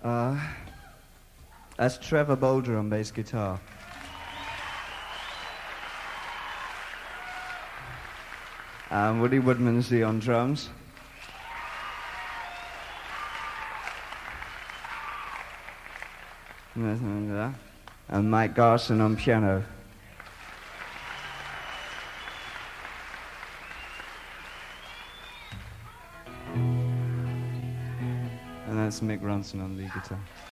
Uh, that's Trevor Bolger on bass guitar. Woody Woodmansey on drums. And Mike Garson on piano. And that's Mick Ronson on lead guitar.